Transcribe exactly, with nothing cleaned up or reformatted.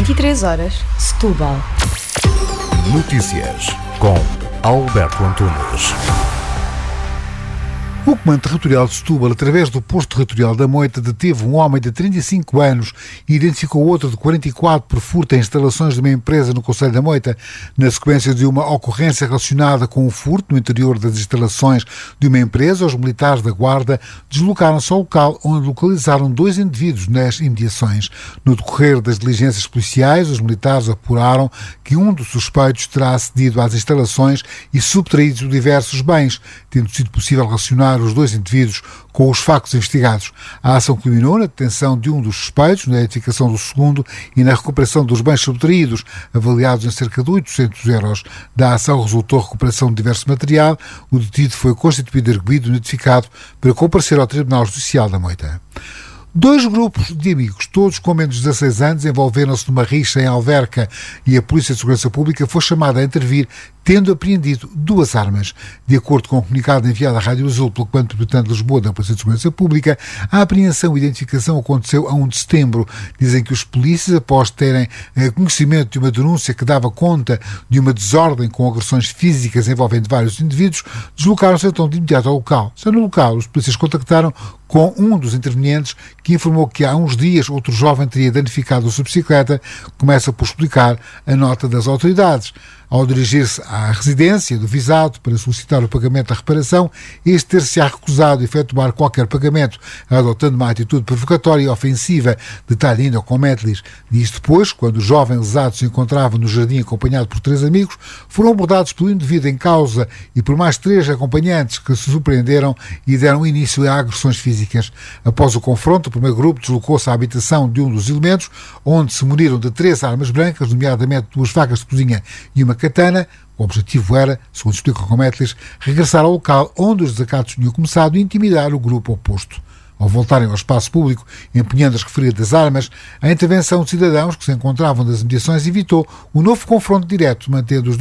vinte e três horas, Setúbal. Notícias com Alberto Antunes. O Comando Territorial de Setúbal, através do Posto Territorial da Moita, deteve um homem de trinta e cinco anos e identificou outro de quarenta e quatro por furto em instalações de uma empresa no Concelho da Moita, na sequência de uma ocorrência relacionada com o furto no interior das instalações de uma empresa. Os militares da Guarda deslocaram-se ao local, onde localizaram dois indivíduos nas imediações. No decorrer das diligências policiais, os militares apuraram que um dos suspeitos terá acedido às instalações e subtraído diversos bens, tendo sido possível relacionar os dois indivíduos com os factos investigados. A ação culminou na detenção de um dos suspeitos, na identificação do segundo e na recuperação dos bens subtraídos, avaliados em cerca de oitocentos euros. Da ação resultou a recuperação de diverso material. O detido foi constituído arguido e notificado para comparecer ao Tribunal Judicial da Moita. Dois grupos de amigos, todos com menos de dezasseis anos, envolveram-se numa rixa em Alverca e a Polícia de Segurança Pública foi chamada a intervir, tendo apreendido duas armas. De acordo com o comunicado enviado à Rádio Azul pelo Comando Metropolitano de Lisboa da Polícia de Segurança Pública, a apreensão e identificação aconteceu a primeiro de setembro. Dizem que os polícias, após terem conhecimento de uma denúncia que dava conta de uma desordem com agressões físicas envolvendo vários indivíduos, deslocaram-se então de imediato ao local. Já no local, os polícias contactaram com um dos intervenientes, que informou que há uns dias outro jovem teria danificado a sua bicicleta. Começa por explicar a nota das autoridades. Ao dirigir-se à residência do visado para solicitar o pagamento da reparação, este ter-se-á recusado a efetuar qualquer pagamento, adotando uma atitude provocatória e ofensiva. Detalhe ainda com Metlis. Dias depois, quando o jovem lesado se encontrava no jardim acompanhado por três amigos, foram abordados pelo indivíduo em causa e por mais três acompanhantes que se surpreenderam e deram início a agressões físicas. Após o confronto, o primeiro grupo deslocou-se à habitação de um dos elementos, onde se muniram de três armas brancas, nomeadamente duas facas de cozinha e uma katana. O objetivo era, segundo explica o Cometlis, regressar ao local onde os desacatos tinham começado e intimidar o grupo oposto. Ao voltarem ao espaço público, empunhando as referidas armas, a intervenção de cidadãos que se encontravam nas imediações evitou um novo confronto direto, mantendo os